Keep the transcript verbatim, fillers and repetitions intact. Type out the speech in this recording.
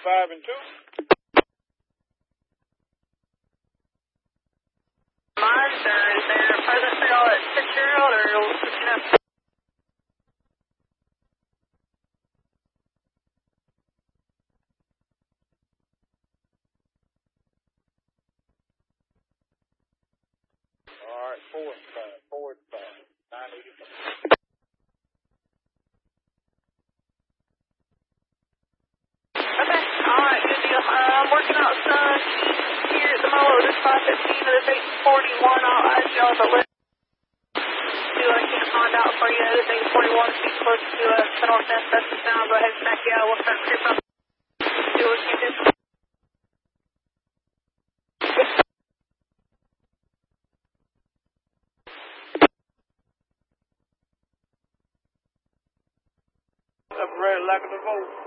five and two. Mines, or is there a presence at all at Fitzgerald, or you know? All right, four and five, four and five, nine eighty-five. Okay, all right, good deal. Uh, I'm working out some here at the moment with this five fifteen to this eight forty-one. I'll add y'all the list. See what I can find out for you. This eight forty-one, too close to uh, the northwest. That's the sound. Go ahead and back you out. We'll start creeping up. See what we can do. Up red like the vote.